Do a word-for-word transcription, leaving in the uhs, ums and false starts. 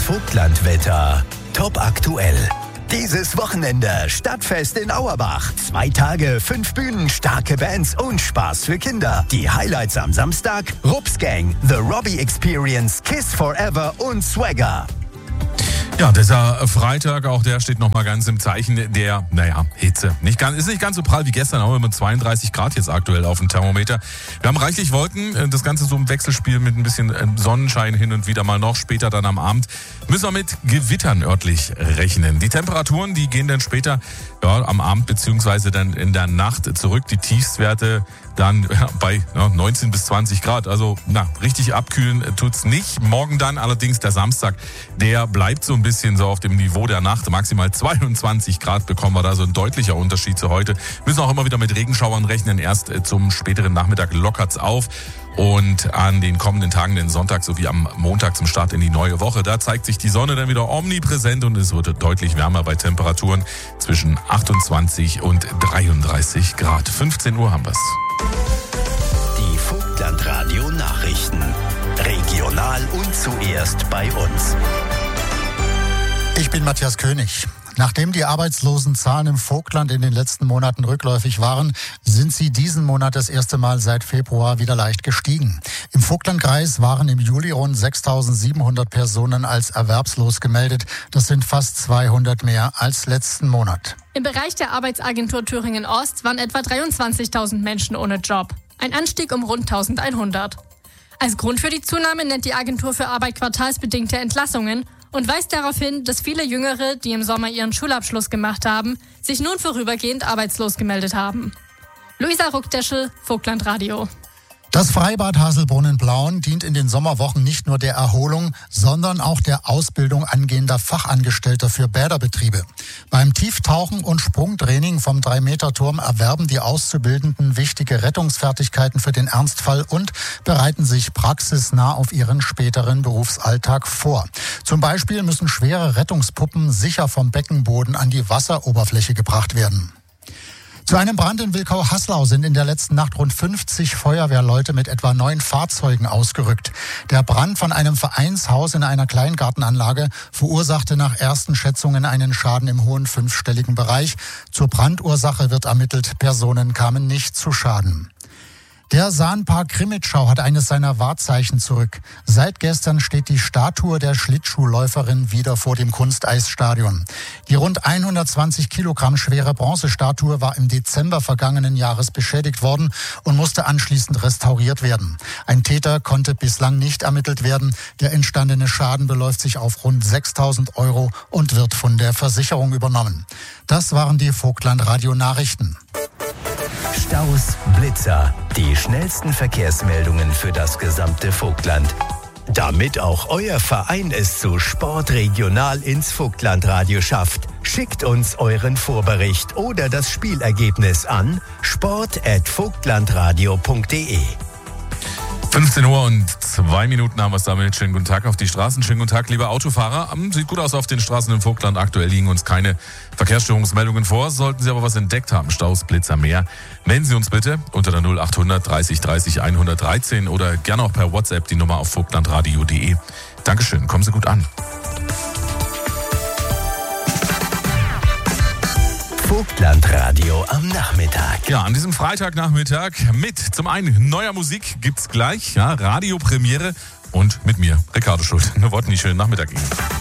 Vogtlandwetter. Top aktuell. Dieses Wochenende Stadtfest in Auerbach. Zwei Tage, fünf Bühnen, starke Bands und Spaß für Kinder. Die Highlights am Samstag: Rups Gang, The Robbie Experience, Kiss Forever und Swagger. Ja, dieser Freitag, auch der steht nochmal ganz im Zeichen der, naja, Hitze. Nicht ganz, ist nicht ganz so prall wie gestern, aber mit zweiunddreißig Grad jetzt aktuell auf dem Thermometer. Wir haben reichlich Wolken, das Ganze so im Wechselspiel mit ein bisschen Sonnenschein hin und wieder mal noch. Später dann am Abend müssen wir mit Gewittern örtlich rechnen. Die Temperaturen, die gehen dann später ja, am Abend beziehungsweise dann in der Nacht zurück. Die Tiefstwerte dann ja, bei ja, neunzehn bis zwanzig Grad. Also na, richtig abkühlen tut's nicht. Morgen dann allerdings der Samstag, der bleibt so ein bisschen so auf dem Niveau der Nacht. Maximal zweiundzwanzig Grad bekommen wir da, so ein deutlicher Unterschied zu heute. Müssen auch immer wieder mit Regenschauern rechnen. Erst zum späteren Nachmittag lockert's auf. Und an den kommenden Tagen, den Sonntag sowie am Montag zum Start in die neue Woche, da zeigt sich die Sonne dann wieder omnipräsent und es wird deutlich wärmer bei Temperaturen zwischen achtundzwanzig und dreiunddreißig Grad. fünfzehn Uhr haben wir's. Die Vogtlandradio Nachrichten. Regional und zuerst bei uns. Ich bin Matthias König. Nachdem die Arbeitslosenzahlen im Vogtland in den letzten Monaten rückläufig waren, sind sie diesen Monat das erste Mal seit Februar wieder leicht gestiegen. Im Vogtlandkreis waren im Juli rund sechstausendsiebenhundert Personen als erwerbslos gemeldet. Das sind fast zweihundert mehr als letzten Monat. Im Bereich der Arbeitsagentur Thüringen Ost waren etwa dreiundzwanzigtausend Menschen ohne Job. Ein Anstieg um rund eintausendeinhundert. Als Grund für die Zunahme nennt die Agentur für Arbeit quartalsbedingte Entlassungen und weist darauf hin, dass viele Jüngere, die im Sommer ihren Schulabschluss gemacht haben, sich nun vorübergehend arbeitslos gemeldet haben. Luisa Ruckdeschel, Vogtlandradio. Das Freibad Haselbrunnen-Blauen dient in den Sommerwochen nicht nur der Erholung, sondern auch der Ausbildung angehender Fachangestellter für Bäderbetriebe. Beim Tieftauchen und Sprungtraining vom drei Meter Turm erwerben die Auszubildenden wichtige Rettungsfertigkeiten für den Ernstfall und bereiten sich praxisnah auf ihren späteren Berufsalltag vor. Zum Beispiel müssen schwere Rettungspuppen sicher vom Beckenboden an die Wasseroberfläche gebracht werden. Zu einem Brand in Wilkau-Haslau sind in der letzten Nacht rund fünfzig Feuerwehrleute mit etwa neun Fahrzeugen ausgerückt. Der Brand von einem Vereinshaus in einer Kleingartenanlage verursachte nach ersten Schätzungen einen Schaden im hohen fünfstelligen Bereich. Zur Brandursache wird ermittelt, Personen kamen nicht zu Schaden. Der Sahnpark Krimitschau hat eines seiner Wahrzeichen zurück. Seit gestern steht die Statue der Schlittschuhläuferin wieder vor dem Kunsteisstadion. Die rund hundertzwanzig Kilogramm schwere Bronzestatue war im Dezember vergangenen Jahres beschädigt worden und musste anschließend restauriert werden. Ein Täter konnte bislang nicht ermittelt werden. Der entstandene Schaden beläuft sich auf rund sechstausend Euro und wird von der Versicherung übernommen. Das waren die Vogtlandradio-Nachrichten. Staus, Blitzer, die schnellsten Verkehrsmeldungen für das gesamte Vogtland. Damit auch euer Verein es zu Sport regional ins Vogtlandradio schafft, schickt uns euren Vorbericht oder das Spielergebnis an sport at vogtlandradio punkt de. fünfzehn Uhr und zwei Minuten haben wir es damit. Schönen guten Tag auf die Straßen. Schönen guten Tag, liebe Autofahrer. Sieht gut aus auf den Straßen im Vogtland. Aktuell liegen uns keine Verkehrsstörungsmeldungen vor. Sollten Sie aber was entdeckt haben, Staus, Blitzer, mehr, melden Sie uns bitte unter der null achthundert dreißig dreißig hundertdreizehn oder gerne auch per WhatsApp die Nummer auf vogtlandradio punkt de. Dankeschön, kommen Sie gut an. Vogtlandradio am Nachmittag. Ja, an diesem Freitagnachmittag mit zum einen neuer Musik gibt's gleich, ja, Radiopremiere und mit mir, Ricardo Schult. Eine Wort, einen schönen Nachmittag Ihnen.